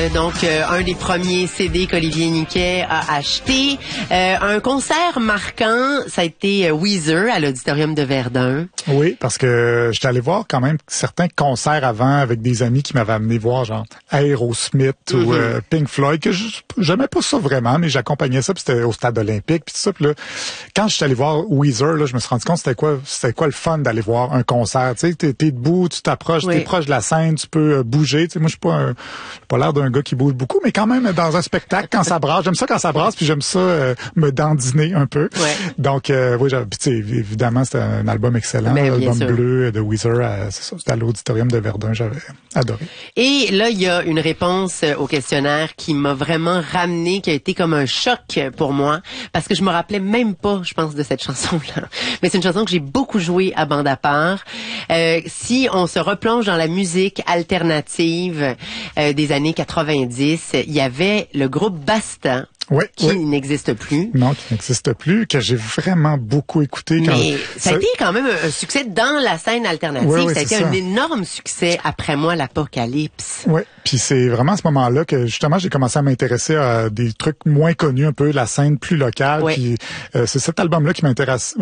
Donc, un des premiers CD qu'Olivier Niquet a acheté. Un concert marquant, ça a été Weezer à l'Auditorium de Verdun. Oui, parce que j'étais allé voir quand même certains concerts avant avec des amis qui m'avaient amené voir genre Aerosmith ou Pink Floyd, que j'aimais pas ça vraiment, mais j'accompagnais ça, puis c'était au Stade olympique, puis tout ça. Puis là, quand j'étais allé voir Weezer, là, je me suis rendu compte c'était quoi le fun d'aller voir un concert. Tu sais, t'es debout, tu t'approches, t'es proche de la scène, tu peux bouger. Tu sais, moi, je suis pas l'air d'un gars qui bouge beaucoup, mais quand même dans un spectacle, quand ça brasse, j'aime ça quand ça brasse, puis j'aime ça me dandiner un peu. Ouais. Donc oui, évidemment c'était un album excellent, l'album bleu de Weezer, c'est ça, c'était à l'Auditorium de Verdun, j'avais adoré. Et là, il y a une réponse au questionnaire qui m'a vraiment ramené, qui a été comme un choc pour moi, parce que je me rappelais même pas, je pense, de cette chanson-là. Mais c'est une chanson que j'ai beaucoup jouée à bande à part. Si on se replonge dans la musique alternative des années 90, il y avait le groupe Basta. Qui n'existe plus. Non, qui n'existe plus, que j'ai vraiment beaucoup écouté. Mais ça a été quand même un succès dans la scène alternative. Ça a été un énorme succès après moi, l'Apocalypse. Oui, puis c'est vraiment à ce moment-là que justement j'ai commencé à m'intéresser à des trucs moins connus, un peu la scène plus locale. Puis c'est cet album-là qui intéressé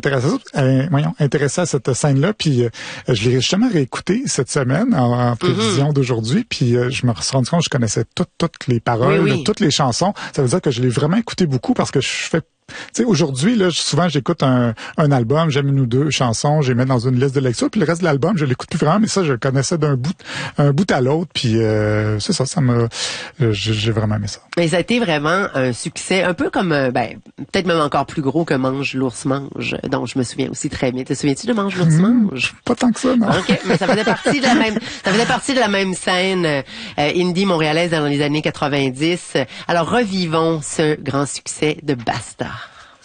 à cette scène-là. Puis je l'ai justement réécouté cette semaine en prévision d'aujourd'hui. Puis je me suis rendu compte que je connaissais toutes les paroles, toutes les chansons. Ça veut dire que je l'ai vraiment écouté beaucoup parce que je fais... Tu sais, aujourd'hui, là, souvent, j'écoute un album, j'aime une ou deux chansons, je les mets dans une liste de lecture, puis le reste de l'album, je l'écoute plus vraiment, mais ça, je le connaissais d'un bout à l'autre, puis c'est ça, j'ai vraiment aimé ça. Mais ça a été vraiment un succès, un peu comme, peut-être même encore plus gros que Mange l'ours mange, dont je me souviens aussi très bien. Te souviens-tu de Mange l'ours mange? Pas tant que ça, non. OK, mais ça faisait partie de la même scène indie montréalaise dans les années 90. Alors, revivons ce grand succès de Basta.